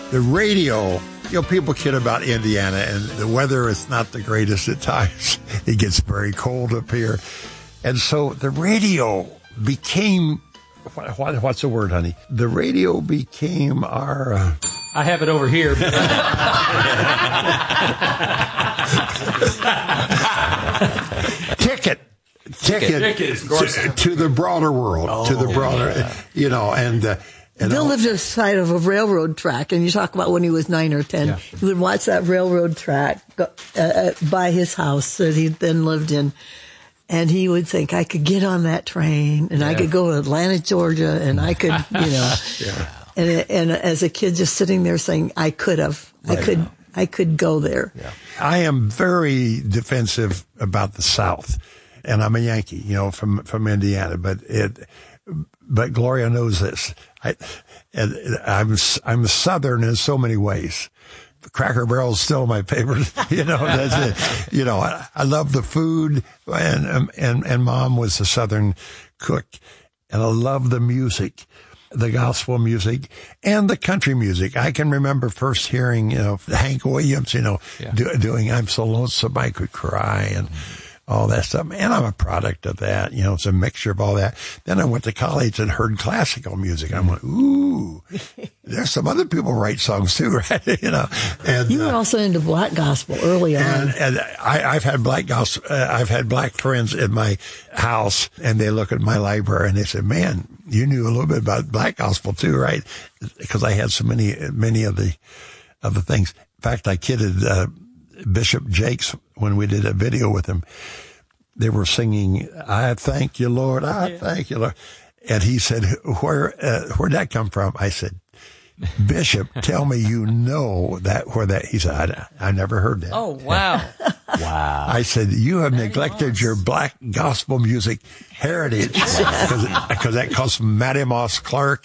The radio, people kid about Indiana, and the weather is not the greatest at times. It gets very cold up here. And so the radio became, what's the word, honey? The radio became our... I have it over here. Ticket to the broader world, to the broader, and Bill lived beside of a railroad track, and you talk about when he was 9 or 10. Yeah. He would watch that railroad track by his house that he then lived in, and he would think, I could get on that train, and I could go to Atlanta, Georgia, and I could, and as a kid just sitting there saying, I could go there. Yeah. I am very defensive about the South, and I'm a Yankee, from Indiana, but Gloria knows this. I'm Southern in so many ways. Cracker Barrel is still my favorite. That's it. I love the food, and Mom was a Southern cook, and I love the music, the gospel music and the country music. I can remember first hearing, Hank Williams, doing "I'm So Lonesome I Could Cry" and all that stuff. And I'm a product of that. It's a mixture of all that. Then I went to college and heard classical music. I went, ooh, there's some other people write songs too, right? And you were also into black gospel early on. And I've had black gospel. I've had black friends in my house, and they look at my library and they say, "Man, you knew a little bit about black gospel too, right?" Because I had so many of the things. In fact, I kidded Bishop Jakes when we did a video with him. They were singing, "I thank you, Lord, I thank you, Lord." And he said, where'd that come from? I said, "Bishop, tell me where that." He said, I never heard that. Oh, wow. Wow. I said, "You have neglected your black gospel music heritage," because that comes from Mattie Moss Clark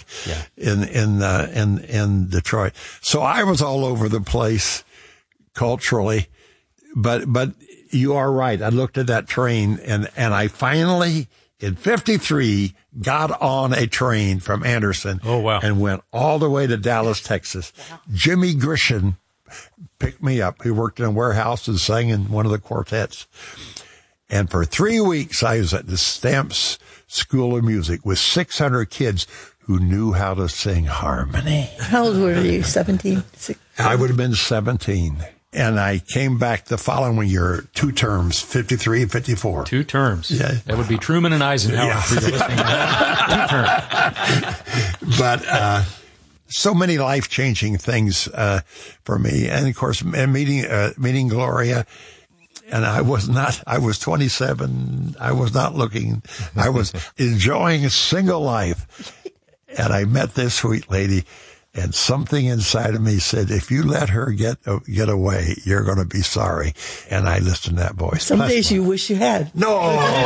in Detroit. So I was all over the place culturally, but you are right. I looked at that train and I finally in 1953 got on a train from Anderson. Oh, wow. And went all the way to Dallas, Texas. Wow. Jimmy Grisham picked me up. He worked in a warehouse and sang in one of the quartets. And for 3 weeks I was at the Stamps School of Music with 600 kids who knew how to sing harmony. How old were you? 17? I would have been 17. And I came back the following year, 2 terms, 53 and 54. 2 terms. Yeah. That would be Truman and Eisenhower for you listening to that. 2 terms. But so many life-changing things for me. And, of course, meeting Gloria. And I was 27. I was not looking. I was enjoying a single life. And I met this sweet lady. And something inside of me said, if you let her get away, you're going to be sorry. And I listened to that voice. Some days you wish you had. No.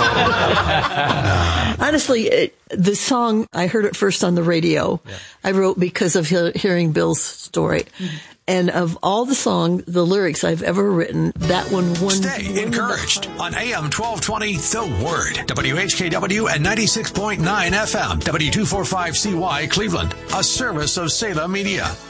Honestly, the song, I heard it first on the radio. Yeah. I wrote because of hearing Bill's story. Mm-hmm. And of all the the lyrics I've ever written, that one won. Stay encouraged on AM 1220, The Word, WHKW and 96.9 FM, W245CY, Cleveland, a service of Salem Media.